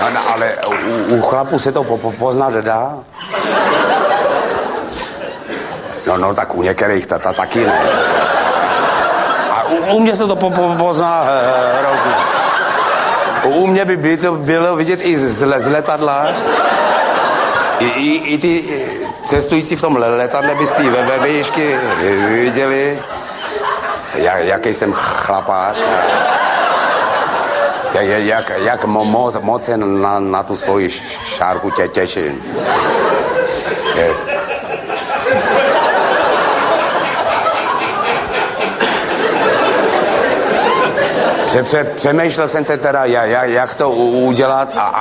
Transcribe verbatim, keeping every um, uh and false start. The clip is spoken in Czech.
No, no, ale u, u chlapu se to po, po, poznat dá. No, no, tak u některých ta, ta taky ne. A u, u mě se to po, po, pozná e, hrozně. U mě by, by to bylo vidět i z, z letadla. I, i, i ty cestující v tom letadle by z té ve, ve výšky viděli, jak, jaký jsem chlapák. Jak, jak, jak moc, moc se na, na tu svoji šárku tě, těším. Je. Pře, pře, přemýšlel jsem teda, jak, jak to udělat a,